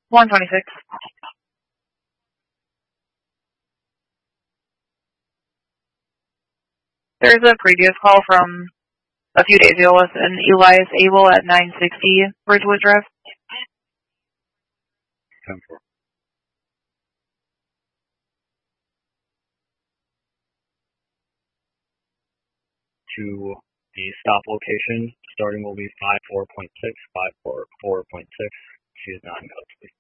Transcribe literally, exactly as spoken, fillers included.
one twenty-six. There's a previous call from a few days ago with an Elias Abel at nine sixty Ridgewood Drive. ten four. To the stop location, starting will be five four point six, five four point six. She is not in custody.